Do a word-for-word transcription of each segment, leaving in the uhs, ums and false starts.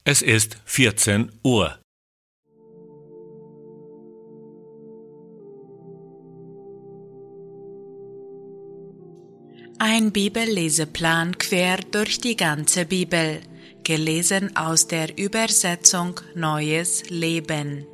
Es ist vierzehn Uhr. Ein Bibelleseplan quer durch die ganze Bibel, gelesen aus der Übersetzung Neues Leben.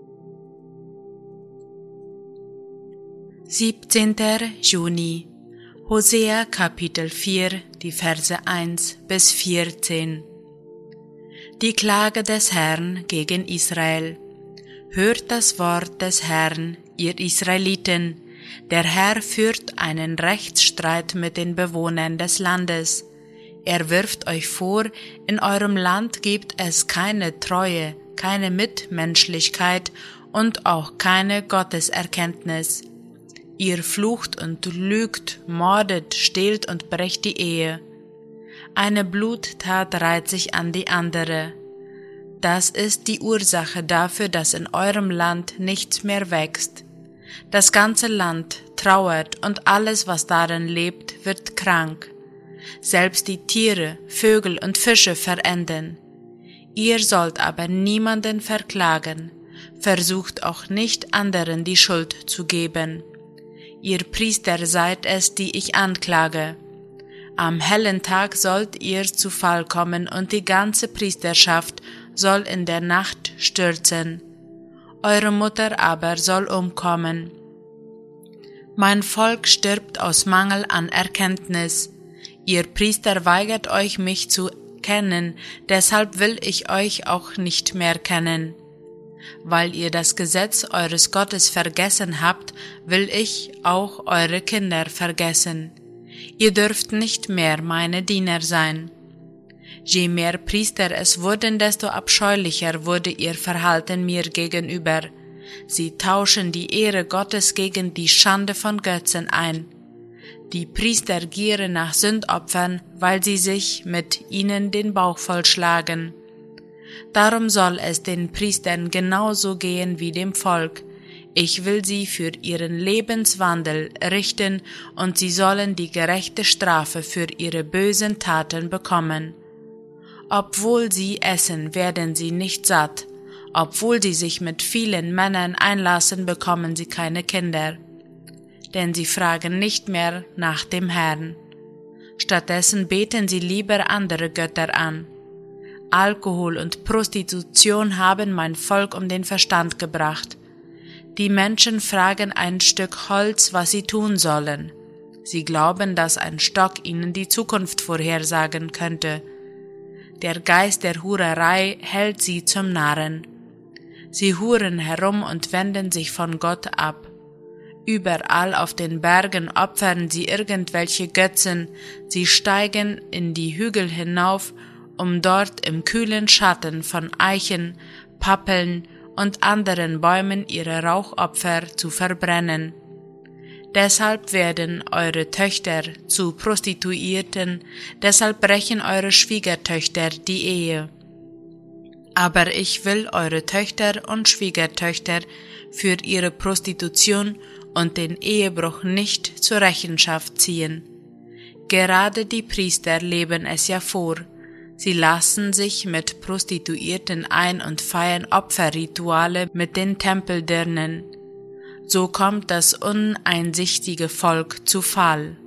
siebzehnter Juni, Hosea Kapitel vier, die Verse eins bis vierzehn. Die Klage des Herrn gegen Israel. Hört das Wort des Herrn, ihr Israeliten. Der Herr führt einen Rechtsstreit mit den Bewohnern des Landes. Er wirft euch vor, in eurem Land gibt es keine Treue, keine Mitmenschlichkeit und auch keine Gotteserkenntnis. Ihr flucht und lügt, mordet, stehlt und brecht die Ehe. Eine Bluttat reiht sich an die andere. Das ist die Ursache dafür, dass in eurem Land nichts mehr wächst. Das ganze Land trauert und alles, was darin lebt, wird krank. Selbst die Tiere, Vögel und Fische verenden. Ihr sollt aber niemanden verklagen, versucht auch nicht anderen die Schuld zu geben. Ihr Priester seid es, die ich anklage. Am hellen Tag sollt ihr zu Fall kommen und die ganze Priesterschaft soll in der Nacht stürzen. Eure Mutter aber soll umkommen. Mein Volk stirbt aus Mangel an Erkenntnis. Ihr Priester weigert euch, mich zu kennen, deshalb will ich euch auch nicht mehr kennen. Weil ihr das Gesetz eures Gottes vergessen habt, will ich auch eure Kinder vergessen. Ihr dürft nicht mehr meine Diener sein. Je mehr Priester es wurden, desto abscheulicher wurde ihr Verhalten mir gegenüber. Sie tauschen die Ehre Gottes gegen die Schande von Götzen ein. Die Priester gieren nach Sündopfern, weil sie sich mit ihnen den Bauch vollschlagen. Darum soll es den Priestern genauso gehen wie dem Volk. Ich will sie für ihren Lebenswandel richten, und sie sollen die gerechte Strafe für ihre bösen Taten bekommen. Obwohl sie essen, werden sie nicht satt. Obwohl sie sich mit vielen Männern einlassen, bekommen sie keine Kinder. Denn sie fragen nicht mehr nach dem Herrn. Stattdessen beten sie lieber andere Götter an. Alkohol und Prostitution haben mein Volk um den Verstand gebracht. Die Menschen fragen ein Stück Holz, was sie tun sollen. Sie glauben, dass ein Stock ihnen die Zukunft vorhersagen könnte. Der Geist der Hurerei hält sie zum Narren. Sie huren herum und wenden sich von Gott ab. Überall auf den Bergen opfern sie irgendwelche Götzen, sie steigen in die Hügel hinauf, um dort im kühlen Schatten von Eichen, Pappeln und anderen Bäumen ihre Rauchopfer zu verbrennen. Deshalb werden eure Töchter zu Prostituierten, deshalb brechen eure Schwiegertöchter die Ehe. Aber ich will eure Töchter und Schwiegertöchter für ihre Prostitution und den Ehebruch nicht zur Rechenschaft ziehen. Gerade die Priester leben es ja vor. Sie lassen sich mit Prostituierten ein und feiern Opferrituale mit den Tempeldirnen. So kommt das uneinsichtige Volk zu Fall.